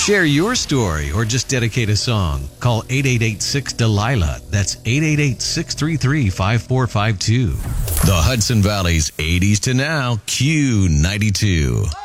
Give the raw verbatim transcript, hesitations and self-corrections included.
Share your story or just dedicate a song. Call eight eight eight six Delilah. That's eight eight eight six three three five four five two. The Hudson Valley's eighties to now Q ninety-two.